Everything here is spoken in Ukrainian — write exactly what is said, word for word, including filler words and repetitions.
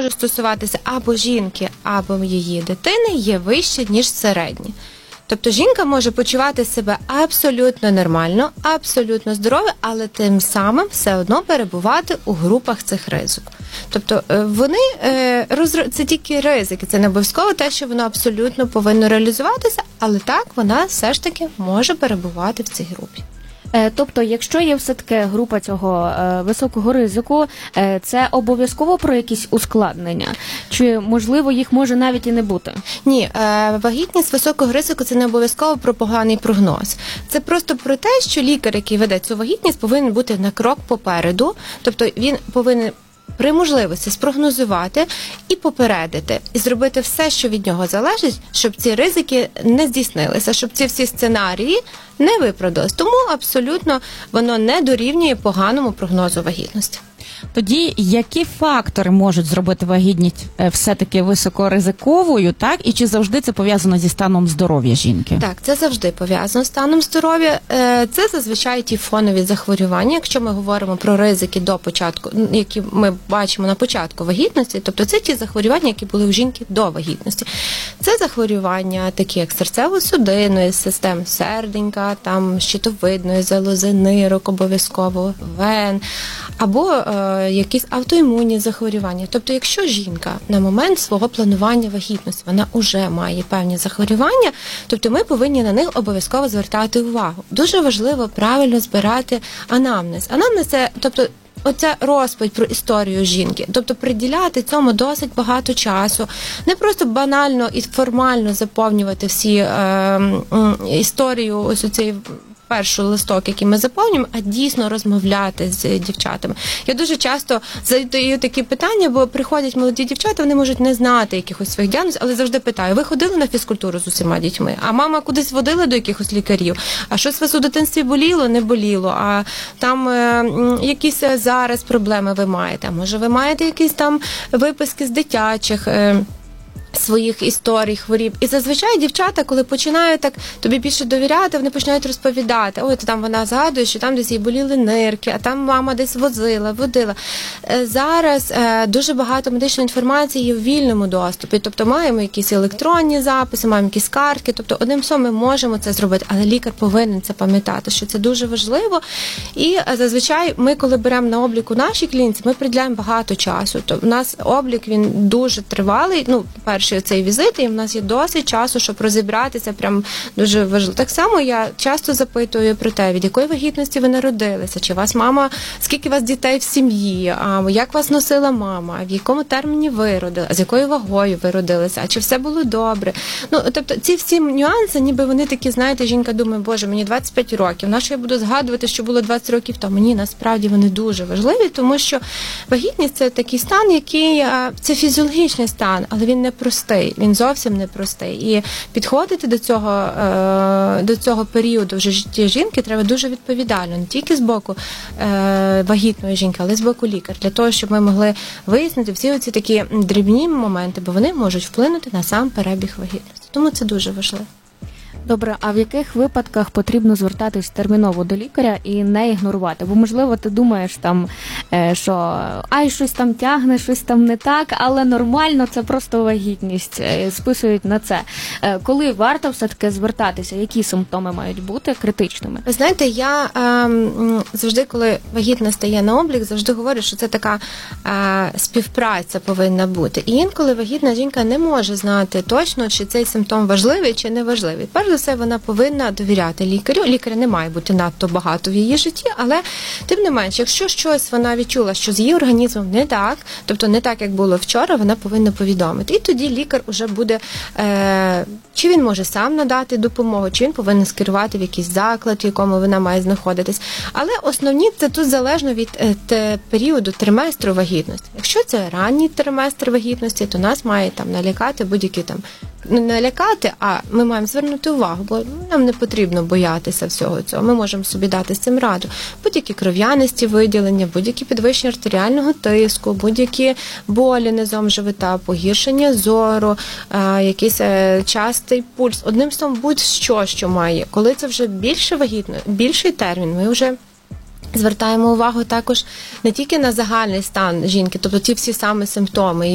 може стосуватися або жінки, або її дитини, є вище, ніж середні. Тобто жінка може почувати себе абсолютно нормально, абсолютно здорово, але тим самим все одно перебувати у групах цих ризику. Тобто вони, це тільки ризики, це не обов'язково те, що воно абсолютно повинно реалізуватися, але так, вона все ж таки може перебувати в цій групі. Тобто, якщо є все-таки група цього е, високого ризику, е, це обов'язково про якісь ускладнення? Чи, можливо, їх може навіть і не бути? Ні, е, вагітність високого ризику – це не обов'язково про поганий прогноз. Це просто про те, що лікар, який веде цю вагітність, повинен бути на крок попереду, тобто він повинен при можливості спрогнозувати і попередити, і зробити все, що від нього залежить, щоб ці ризики не здійснилися, щоб ці всі сценарії не виправдались. Тому абсолютно воно не дорівнює поганому прогнозу вагітності. Тоді які фактори можуть зробити вагітність все-таки високоризиковою, так? І чи завжди це пов'язано зі станом здоров'я жінки? Так, це завжди пов'язано з станом здоров'я. Це зазвичай ті фонові захворювання, якщо ми говоримо про ризики до початку, які ми бачимо на початку вагітності, тобто це ті захворювання, які були у жінки до вагітності. Це захворювання такі, як серцево-судинної системи, серденька, там щитовидної залози, нирок обов'язково, вен, або е, якісь автоімунні захворювання. Тобто, якщо жінка на момент свого планування вагітності, вона вже має певні захворювання, тобто ми повинні на них обов'язково звертати увагу. Дуже важливо правильно збирати анамнез. Анамнез – це, тобто, оця розповідь про історію жінки, тобто приділяти цьому досить багато часу, не просто банально і формально заповнювати всі е, е, історію ось у цей перший листок, який ми заповнюємо, а дійсно розмовляти з дівчатами. Я дуже часто задаю такі питання, бо приходять молоді дівчата, вони можуть не знати якихось своїх діагнозів, але завжди питаю: ви ходили на фізкультуру з усіма дітьми? А мама кудись водила до якихось лікарів? А щось вас у дитинстві боліло? Не боліло? А там е, якісь зараз проблеми ви маєте? А може ви маєте якісь там виписки з дитячих е, своїх історій, хворіб. І зазвичай дівчата, коли починають так тобі більше довіряти, вони починають розповідати. Ой, то там вона згадує, що там десь їй боліли нирки, а там мама десь возила, водила. Зараз е, дуже багато медичної інформації є в вільному доступі. Тобто маємо якісь електронні записи, маємо якісь картки. Тобто одним словом ми можемо це зробити, але лікар повинен це пам'ятати, що це дуже важливо. І е, зазвичай ми, коли беремо на облік у нашій клініці, ми приділяємо багато часу. Тобто у нас облік, він дуже тривалий, ну, перший цей візит, і в нас є досить часу, щоб розібратися, прям дуже важливо. Так само я часто запитую про те, від якої вагітності ви народилися, чи у вас мама, скільки у вас дітей в сім'ї, а як вас носила мама, в якому терміні ви родили, а з якою вагою ви родилися, а чи все було добре. Ну, тобто ці всі нюанси, ніби вони такі, знаєте, жінка думає: боже, мені двадцять п'ять років, на що я буду згадувати, що було двадцять років тому? Ні, насправді вони дуже важливі, тому що вагітність – це такий стан, який, це фізіологічний стан, але він не простий. Він зовсім непростий. І підходити до цього, до цього періоду в житті жінки треба дуже відповідально, не тільки з боку вагітної жінки, але й з боку лікаря, для того, щоб ми могли вияснити всі оці такі дрібні моменти, бо вони можуть вплинути на сам перебіг вагітності. Тому це дуже важливо. Добре, а в яких випадках потрібно звертатись терміново до лікаря і не ігнорувати? Бо, можливо, ти думаєш там, що ай, щось там тягне, щось там не так, але нормально, це просто вагітність, списують на це. Коли варто все-таки звертатися? Які симптоми мають бути критичними? Ви знаєте, я е, завжди, коли вагітна стає на облік, завжди говорю, що це така е, співпраця повинна бути. І інколи вагітна жінка не може знати точно, чи цей симптом важливий, чи не важливий. Перш за все, вона повинна довіряти лікарю. Лікаря не має бути надто багато в її житті, але тим не менш, якщо щось вона відчула, що з її організмом не так, тобто не так, як було вчора, вона повинна повідомити. І тоді лікар уже буде, е, чи він може сам надати допомогу, чи він повинен скерувати в якийсь заклад, в якому вона має знаходитись. Але основні, це тут залежно від е, те, періоду триместру вагітності. Якщо це ранній триместр вагітності, то нас має там налякати будь-які там, не налякати, а ми маємо звернути увагу, бо нам не потрібно боятися всього цього. Ми можемо собі дати з цим раду. Будь-які кров'янисті виділення, будь-які підвищення артеріального тиску, будь-які болі низом живота, погіршення зору, а, якийсь а, частий пульс. Одним словом, будь-що, що має. Коли це вже більше вагітно, більший термін, ми вже звертаємо увагу також не тільки на загальний стан жінки, тобто ті всі саме симптоми,